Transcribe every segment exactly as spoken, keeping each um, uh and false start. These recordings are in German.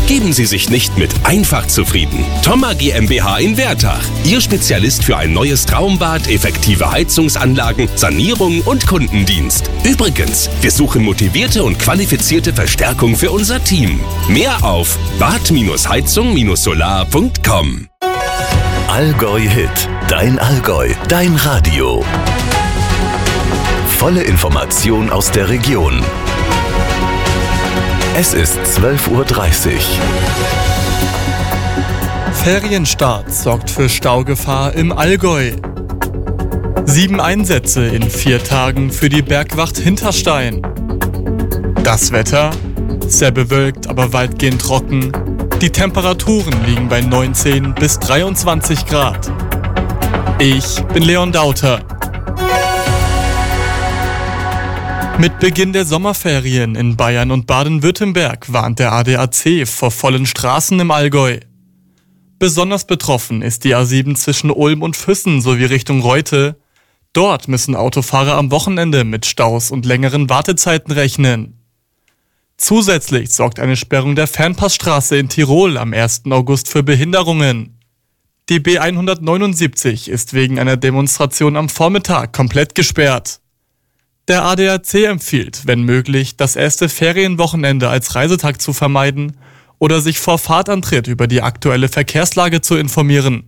Geben Sie sich nicht mit einfach zufrieden. Thoma GmbH in Wertach. Ihr Spezialist für ein neues Traumbad, effektive Heizungsanlagen, Sanierung und Kundendienst. Übrigens, wir suchen motivierte und qualifizierte Verstärkung für unser Team. Mehr auf bad heizung solar punkt com. Allgäu Hit. Dein Allgäu. Dein Radio. Volle Information aus der Region. Es ist zwölf Uhr dreißig. Ferienstart sorgt für Staugefahr im Allgäu. Sieben Einsätze in vier Tagen für die Bergwacht Hinterstein. Das Wetter? Sehr bewölkt, aber weitgehend trocken. Die Temperaturen liegen bei neunzehn bis dreiundzwanzig Grad. Ich bin Leon Dauter. Mit Beginn der Sommerferien in Bayern und Baden-Württemberg warnt der A D A C vor vollen Straßen im Allgäu. Besonders betroffen ist die A sieben zwischen Ulm und Füssen sowie Richtung Reute. Dort müssen Autofahrer am Wochenende mit Staus und längeren Wartezeiten rechnen. Zusätzlich sorgt eine Sperrung der Fernpassstraße in Tirol am ersten August für Behinderungen. Die B hundertneunundsiebzig ist wegen einer Demonstration am Vormittag komplett gesperrt. Der A D A C empfiehlt, wenn möglich, das erste Ferienwochenende als Reisetag zu vermeiden oder sich vor Fahrtantritt über die aktuelle Verkehrslage zu informieren.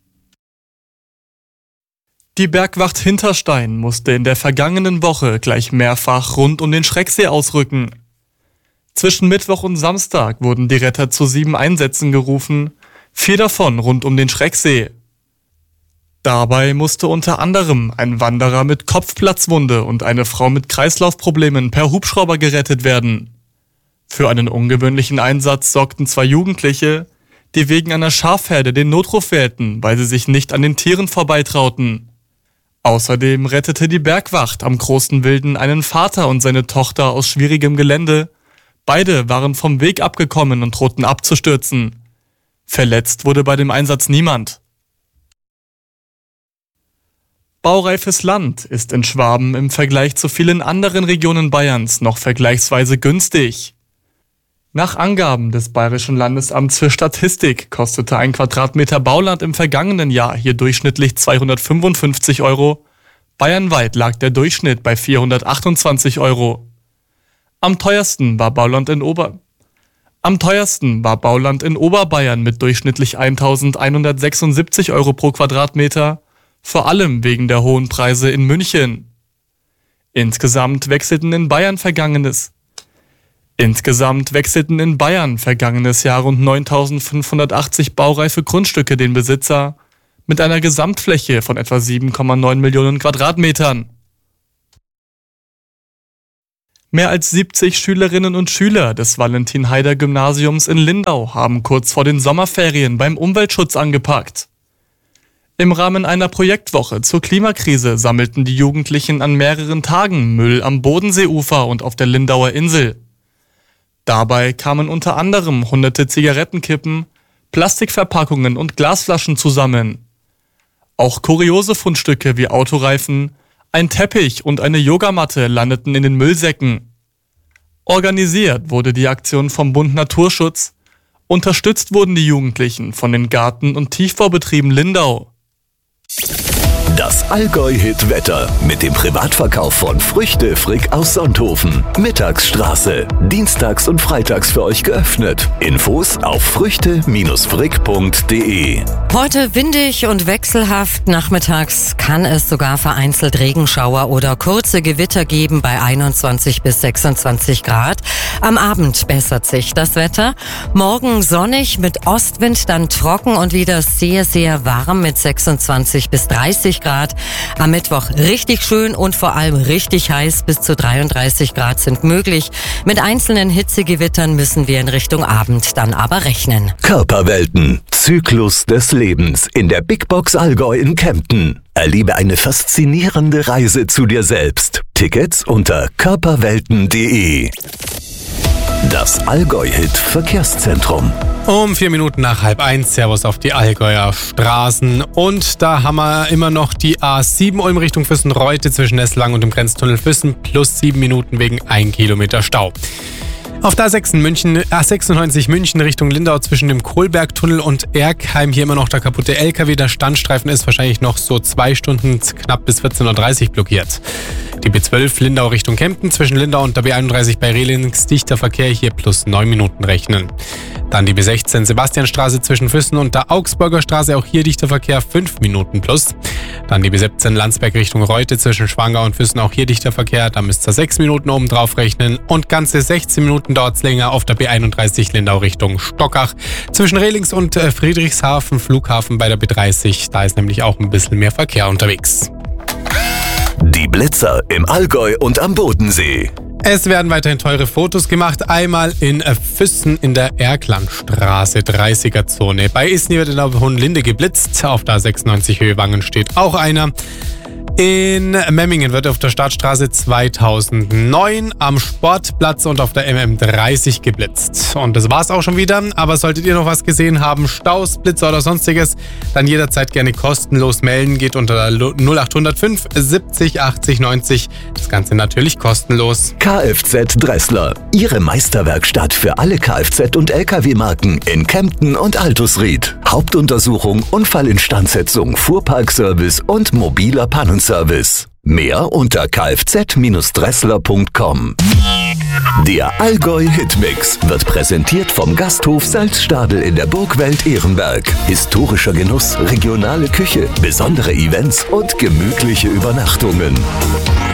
Die Bergwacht Hinterstein musste in der vergangenen Woche gleich mehrfach rund um den Schrecksee ausrücken. Zwischen Mittwoch und Samstag wurden die Retter zu sieben Einsätzen gerufen, vier davon rund um den Schrecksee. Dabei musste unter anderem ein Wanderer mit Kopfplatzwunde und eine Frau mit Kreislaufproblemen per Hubschrauber gerettet werden. Für einen ungewöhnlichen Einsatz sorgten zwei Jugendliche, die wegen einer Schafherde den Notruf wählten, weil sie sich nicht an den Tieren vorbeitrauten. Außerdem rettete die Bergwacht am Großen Wilden einen Vater und seine Tochter aus schwierigem Gelände. Beide waren vom Weg abgekommen und drohten abzustürzen. Verletzt wurde bei dem Einsatz niemand. Baureifes Land ist in Schwaben im Vergleich zu vielen anderen Regionen Bayerns noch vergleichsweise günstig. Nach Angaben des Bayerischen Landesamts für Statistik kostete ein Quadratmeter Bauland im vergangenen Jahr hier durchschnittlich zweihundertfünfundfünfzig Euro. Bayernweit lag der Durchschnitt bei vierhundertachtundzwanzig Euro. Am teuersten war Bauland in Ober... Am teuersten war Bauland in Oberbayern mit durchschnittlich eintausendeinhundertsechsundsiebzig Euro pro Quadratmeter. Vor allem wegen der hohen Preise in München. Insgesamt wechselten in Bayern vergangenes Insgesamt wechselten in Bayern vergangenes Jahr rund neuntausendfünfhundertachtzig baureife Grundstücke den Besitzer mit einer Gesamtfläche von etwa sieben Komma neun Millionen Quadratmetern. Mehr als siebzig Schülerinnen und Schüler des Valentin-Haider-Gymnasiums in Lindau haben kurz vor den Sommerferien beim Umweltschutz angepackt. Im Rahmen einer Projektwoche zur Klimakrise sammelten die Jugendlichen an mehreren Tagen Müll am Bodenseeufer und auf der Lindauer Insel. Dabei kamen unter anderem hunderte Zigarettenkippen, Plastikverpackungen und Glasflaschen zusammen. Auch kuriose Fundstücke wie Autoreifen, ein Teppich und eine Yogamatte landeten in den Müllsäcken. Organisiert wurde die Aktion vom Bund Naturschutz. Unterstützt wurden die Jugendlichen von den Garten- und Tiefbaubetrieben Lindau. Das Allgäu-Hit-Wetter mit dem Privatverkauf von Früchte Frick aus Sonthofen. Mittagsstraße. Dienstags und freitags für euch geöffnet. Infos auf früchte frick punkt de. Heute windig und wechselhaft. Nachmittags kann es sogar vereinzelt Regenschauer oder kurze Gewitter geben bei einundzwanzig bis sechsundzwanzig Grad. Am Abend bessert sich das Wetter. Morgen sonnig mit Ostwind, dann trocken und wieder sehr, sehr warm mit sechsundzwanzig bis dreißig Grad. Am Mittwoch richtig schön und vor allem richtig heiß. Bis zu dreiunddreißig Grad sind möglich. Mit einzelnen Hitzegewittern müssen wir in Richtung Abend dann aber rechnen. Körperwelten. Zyklus des Lebens in der Big Box Allgäu in Kempten. Erlebe eine faszinierende Reise zu dir selbst. Tickets unter körperwelten punkt de. Das Allgäu-Hit-Verkehrszentrum. Um vier Minuten nach halb eins, Servus auf die Allgäuer Straßen. Und da haben wir immer noch die A sieben Ulm Richtung Füssen-Reute zwischen Nesslang und dem Grenztunnel Füssen plus sieben Minuten wegen ein Kilometer Stau. Auf der A sechs München, A sechsundneunzig München Richtung Lindau zwischen dem Kohlbergtunnel und Erkheim hier immer noch der kaputte L K W. Der Standstreifen ist wahrscheinlich noch so zwei Stunden knapp bis vierzehn Uhr dreißig blockiert. Die B zwölf Lindau Richtung Kempten zwischen Lindau und der B einunddreißig bei Rehlings dichter Verkehr, hier plus neun Minuten rechnen. Dann die B sechzehn Sebastianstraße zwischen Füssen und der Augsburger Straße, auch hier dichter Verkehr, fünf Minuten plus. Dann die B siebzehn Landsberg Richtung Reute zwischen Schwangau und Füssen, auch hier dichter Verkehr, da müsst ihr sechs Minuten oben drauf rechnen und ganze sechzehn Minuten dauert es länger auf der B einunddreißig Lindau Richtung Stockach. Zwischen Rehlings und Friedrichshafen Flughafen bei der B dreißig, da ist nämlich auch ein bisschen mehr Verkehr unterwegs. Die Blitzer im Allgäu und am Bodensee. Es werden weiterhin teure Fotos gemacht. Einmal in Füssen in der Erklandstraße, dreißiger Zone. Bei Isny wird in der Hohenlinde geblitzt. Auf der A sechsundneunzig Höhe Wangen steht auch einer. In Memmingen wird auf der Stadtstraße zweitausendneun am Sportplatz und auf der M M dreißig geblitzt. Und das war's auch schon wieder. Aber solltet ihr noch was gesehen haben, Staus, Blitzer oder sonstiges, dann jederzeit gerne kostenlos melden. Geht unter null acht null fünf siebzig achtzig neunzig. Das Ganze natürlich kostenlos. Kfz Dressler, Ihre Meisterwerkstatt für alle Kfz- und L K W-Marken in Kempten und Altusried. Hauptuntersuchung, Unfallinstandsetzung, Fuhrparkservice und mobiler Pannenservice. Mehr unter kfz Dressler punkt com. Der Allgäu Hitmix wird präsentiert vom Gasthof Salzstadel in der Burgwelt Ehrenberg. Historischer Genuss, regionale Küche, besondere Events und gemütliche Übernachtungen.